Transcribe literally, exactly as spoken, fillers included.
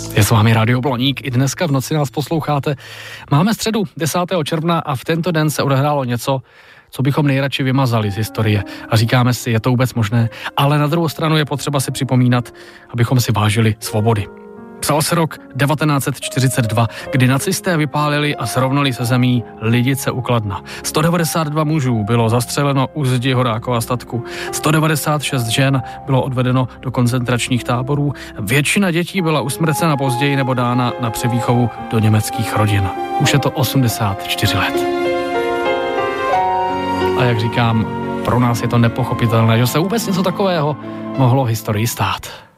Je s vámi Radio Blaník, i dneska v noci nás posloucháte. Máme středu desátého června a v tento den se odehrálo něco, co bychom nejradši vymazali z historie. A říkáme si, je to vůbec možné, ale na druhou stranu je potřeba si připomínat, abychom si vážili svobody. Psal se rok devatenáct set čtyřicet dva, kdy nacisté vypálili a srovnali se zemí Lidice u Kladna. sto devadesát dva mužů bylo zastřeleno u zdi Horákova statku. sto devadesát šest žen bylo odvedeno do koncentračních táborů. Většina dětí byla usmrcena později nebo dána na převýchovu do německých rodin. Už je to osmdesát čtyři let. A jak říkám, pro nás je to nepochopitelné, že se vůbec něco takového mohlo v historii stát.